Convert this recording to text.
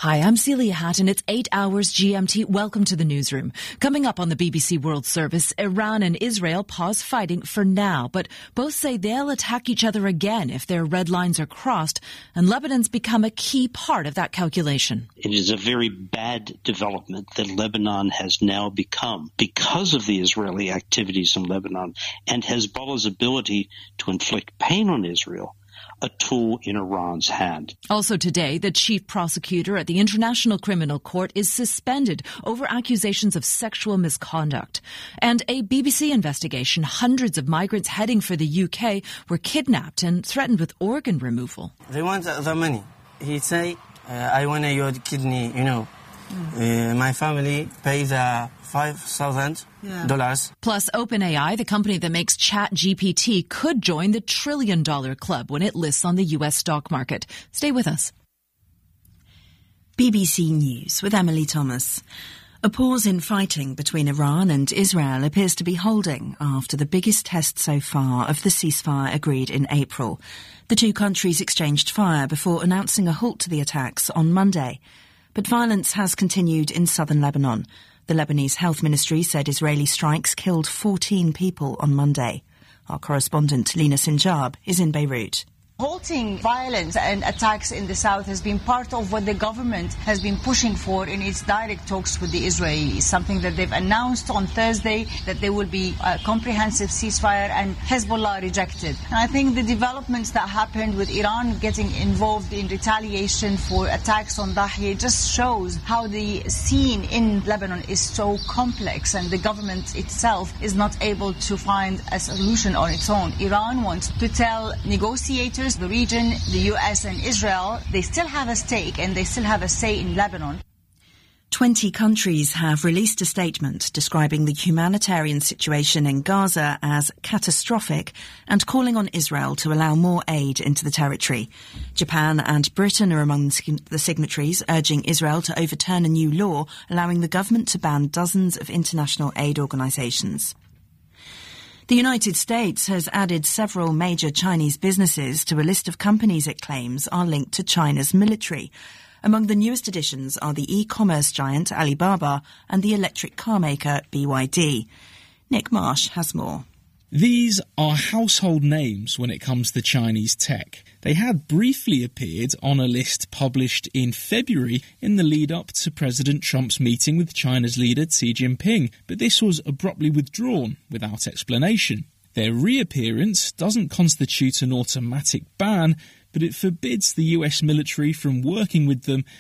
Hi, I'm Celia Hatton. It's 8 hours GMT. Welcome to the newsroom. Coming up on the BBC World Service, Iran and Israel pause fighting for now, but both say they'll attack each other again if their red lines are crossed, and Lebanon's become a key part of that calculation. It is a very bad development that Lebanon has now become, because of the Israeli activities in Lebanon and Hezbollah's ability to inflict pain on Israel, a tool in Iran's hand. Also today, the chief prosecutor at the International Criminal Court is suspended over accusations of sexual misconduct. And a BBC investigation, hundreds of migrants heading for the UK were kidnapped and threatened with organ removal. They want the money. He say, I want your kidney, my family pays $5,000. Plus, OpenAI, the company that makes ChatGPT, could join the $1 trillion club when it lists on the US stock market. Stay with us. BBC News with Emily Thomas. A pause in fighting between Iran and Israel appears to be holding after the biggest test so far of the ceasefire agreed in April. The two countries exchanged fire before announcing a halt to the attacks on Monday. But violence has continued in southern Lebanon. The Lebanese Health Ministry said Israeli strikes killed 14 people on Monday. Our correspondent Lina Sinjab is in Beirut. Halting violence and attacks in the south has been part of what the government has been pushing for in its direct talks with the Israelis, something that they've announced on Thursday, that there will be a comprehensive ceasefire, and Hezbollah rejected. And I think the developments that happened with Iran getting involved in retaliation for attacks on Dahye just shows how the scene in Lebanon is so complex, and the government itself is not able to find a solution on its own. Iran wants to tell negotiators, the region, the US and Israel, they still have a stake and they still have a say in Lebanon. 20 countries have released a statement describing the humanitarian situation in Gaza as catastrophic and calling on Israel to allow more aid into the territory. Japan and Britain are among the signatories, urging Israel to overturn a new law allowing the government to ban dozens of international aid organisations. The United States has added several major Chinese businesses to a list of companies it claims are linked to China's military. Among the newest additions are the e-commerce giant Alibaba and the electric car maker BYD. Nick Marsh has more. These are household names when it comes to Chinese tech. They had briefly appeared on a list published in February in the lead-up to President Trump's meeting with China's leader Xi Jinping, but this was abruptly withdrawn without explanation. Their reappearance doesn't constitute an automatic ban, but it forbids the US military from working with them